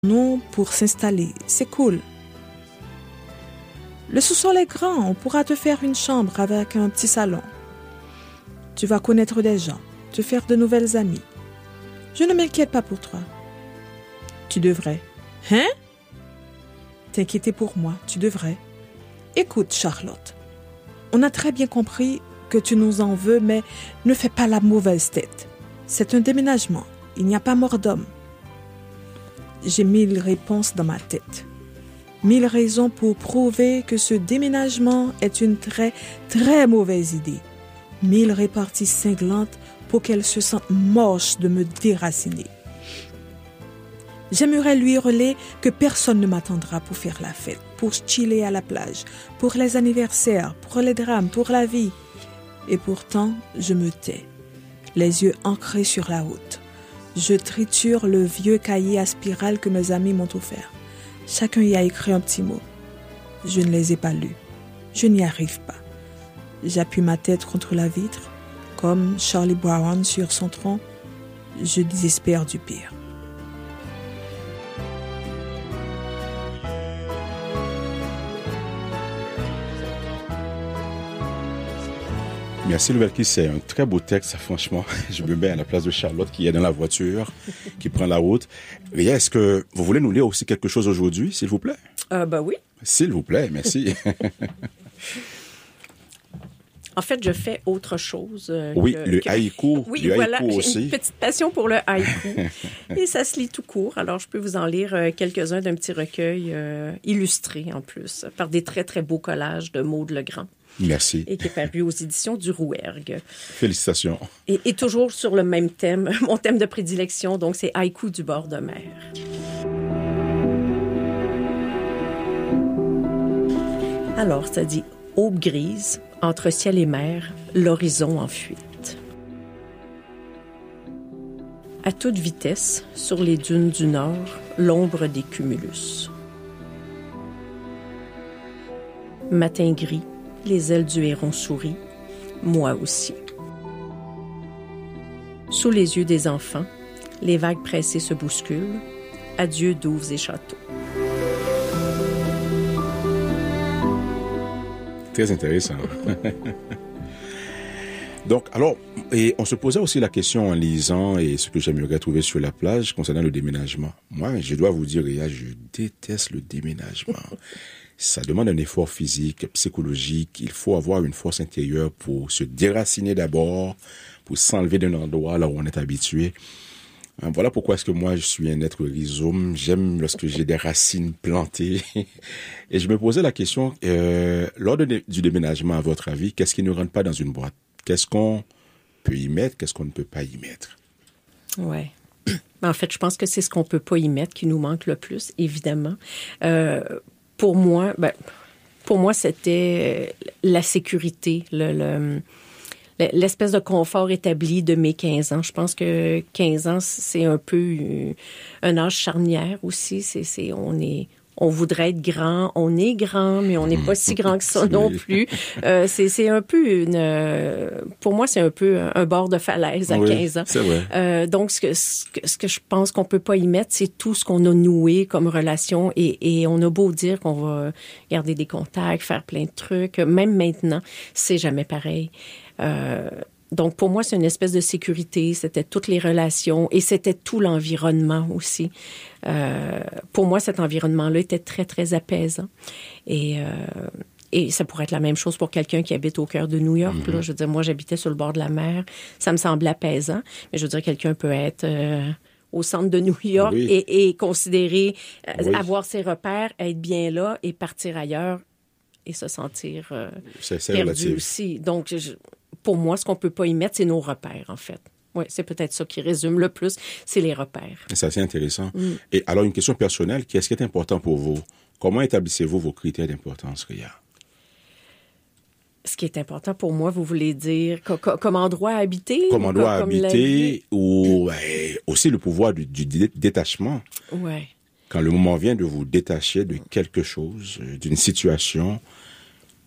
Nous, pour s'installer, c'est cool. Le sous-sol est grand, on pourra te faire une chambre avec un petit salon. Tu vas connaître des gens, te faire de nouvelles amies. Je ne m'inquiète pas pour toi. Tu devrais. Hein? T'inquiéter pour moi, tu devrais. Écoute, Charlotte, on a très bien compris que tu nous en veux, mais ne fais pas la mauvaise tête. C'est un déménagement, il n'y a pas mort d'homme. J'ai 1000 réponses dans ma tête. 1000 raisons pour prouver que ce déménagement est une très, très mauvaise idée. 1000 réparties cinglantes pour qu'elle se sente moche de me déraciner. J'aimerais lui hurler que personne ne m'attendra pour faire la fête, pour chiller à la plage, pour les anniversaires, pour les drames, pour la vie. Et pourtant, je me tais, les yeux ancrés sur la route. Je triture le vieux cahier à spirale que mes amis m'ont offert. Chacun y a écrit un petit mot. Je ne les ai pas lus. Je n'y arrive pas. J'appuie ma tête contre la vitre, comme Charlie Brown sur son tronc. Je désespère du pire. Merci Louverki, c'est un très beau texte, franchement. Je me mets à la place de Charlotte qui est dans la voiture, qui prend la route. Ria, est-ce que vous voulez nous lire aussi quelque chose aujourd'hui, s'il vous plaît? Oui. S'il vous plaît, merci. En fait, je fais autre chose. Oui, le haïku. Oui, le voilà, haïku aussi. j'ai une petite passion pour le haïku. Et ça se lit tout court. Alors, je peux vous en lire quelques-uns d'un petit recueil illustré, en plus, par des très, très beaux collages de Maude Legrand. Merci. Et qui est paru aux éditions du Rouergue. Félicitations. Et toujours sur le même thème, mon thème de prédilection, donc c'est haïku du bord de mer. Alors, ça dit « Aube grise, entre ciel et mer, l'horizon en fuite. » À toute vitesse, sur les dunes du nord, l'ombre des cumulus. Matin gris, les ailes du héron sourient, moi aussi. Sous les yeux des enfants, les vagues pressées se bousculent. Adieu douves et châteaux. Très intéressant. Donc, alors, et on se posait aussi la question en lisant et ce que j'aimerais trouver sur la plage concernant le déménagement. Moi, je dois vous dire, Ria, je déteste le déménagement. Ça demande un effort physique, psychologique. Il faut avoir une force intérieure pour se déraciner d'abord, pour s'enlever d'un endroit là où on est habitué. Voilà pourquoi est-ce que moi, je suis un être rhizome. J'aime lorsque j'ai des racines plantées. Et je me posais la question, lors du déménagement, à votre avis, qu'est-ce qui ne rentre pas dans une boîte? Qu'est-ce qu'on peut y mettre? Qu'est-ce qu'on ne peut pas y mettre? Ouais. En fait, je pense que c'est ce qu'on peut pas y mettre qui nous manque le plus, évidemment. Pour moi, c'était la sécurité, l'espèce de confort établi de mes 15 ans. Je pense que 15 ans, c'est un peu un âge charnière aussi. On voudrait être grand, on est grand, mais on n'est pas si grand que ça non plus. C'est un peu pour moi, c'est un peu un bord de falaise à 15 ans. C'est vrai. Donc, ce que je pense qu'on peut pas y mettre, c'est tout ce qu'on a noué comme relation et on a beau dire qu'on va garder des contacts, faire plein de trucs. Même maintenant, c'est jamais pareil. Donc, pour moi, c'est une espèce de sécurité. C'était toutes les relations et c'était tout l'environnement aussi. Pour moi, cet environnement-là était très, très apaisant. Et ça pourrait être la même chose pour quelqu'un qui habite au cœur de New York. Là. Je veux dire, moi, j'habitais sur le bord de la mer. Ça me semblait apaisant. Mais je veux dire, quelqu'un peut être au centre de New York et considérer avoir ses repères, être bien là et partir ailleurs et se sentir perdu aussi. Donc, pour moi, ce qu'on peut pas y mettre, c'est nos repères, en fait. Oui, c'est peut-être ça qui résume le plus, c'est les repères. C'est assez intéressant. Et alors, une question personnelle, qu'est-ce qui est important pour vous? Comment établissez-vous vos critères d'importance, Ria? Ce qui est important pour moi, vous voulez dire comme endroit à habiter? Comme endroit à habiter ou aussi le pouvoir du détachement. Oui. Quand le moment vient de vous détacher de quelque chose, d'une situation,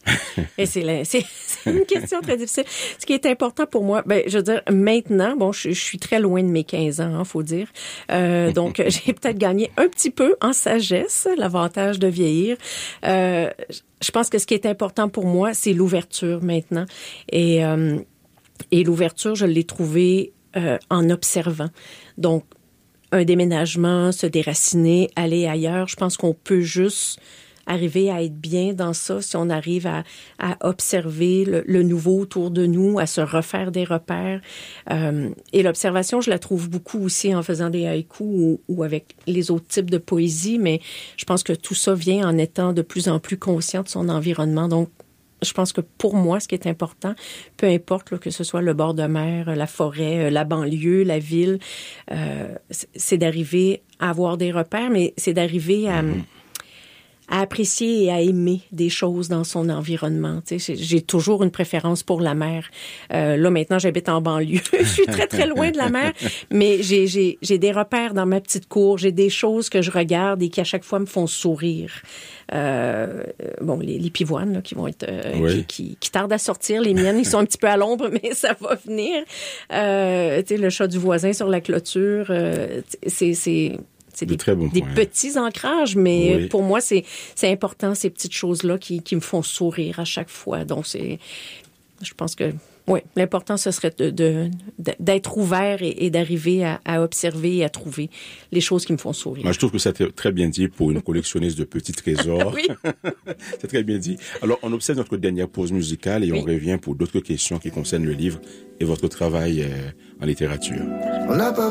Et c'est une question très difficile. Ce qui est important pour moi, je veux dire, maintenant, bon, je suis très loin de mes 15 ans, faut dire. Donc, j'ai peut-être gagné un petit peu en sagesse, l'avantage de vieillir. Je pense que ce qui est important pour moi, c'est l'ouverture maintenant. Et l'ouverture, je l'ai trouvée en observant. Donc, un déménagement, se déraciner, aller ailleurs, je pense qu'on peut juste arriver à être bien dans ça si on arrive à observer le nouveau autour de nous, à se refaire des repères. Et l'observation, je la trouve beaucoup aussi en faisant des haïkus ou avec les autres types de poésie, mais je pense que tout ça vient en étant de plus en plus conscient de son environnement. Donc, je pense que pour moi, ce qui est important, peu importe là, que ce soit le bord de mer, la forêt, la banlieue, la ville, c'est d'arriver à avoir des repères, mais c'est d'arriver à apprécier et à aimer des choses dans son environnement. Tu sais, j'ai toujours une préférence pour la mer. Là, maintenant, j'habite en banlieue. Je suis très, très loin de la mer, mais j'ai des repères dans ma petite cour. J'ai des choses que je regarde et qui, à chaque fois, me font sourire. Bon, les pivoines, là, qui vont être... Oui. qui tardent à sortir. Les miennes, ils sont un petit peu à l'ombre, mais ça va venir. Tu sais, le chat du voisin sur la clôture, c'est des petits ancrages, mais oui. Pour moi, c'est important, ces petites choses-là qui me font sourire à chaque fois. Donc, je pense que, oui, l'important, ce serait d'être ouvert et d'arriver à observer et à trouver les choses qui me font sourire. Moi, je trouve que c'est très bien dit pour une collectionniste de petits trésors. Oui. C'est très bien dit. Alors, on observe notre dernière pause musicale et on revient pour d'autres questions qui concernent le livre et votre travail en littérature.